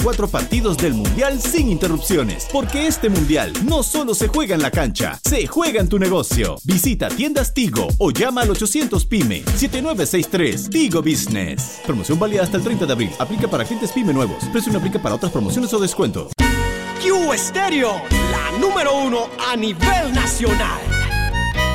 4 partidos del Mundial sin interrupciones. Porque este Mundial no solo se juega en la cancha, se juega en tu negocio. Visita tiendas Tigo o llama al 800 PYME 7963 Tigo Business. Promoción válida hasta el 30 de abril. Aplica para clientes PYME nuevos. Precio no aplica para otras promociones o descuentos. Q Stereo, la número 1 a nivel nacional.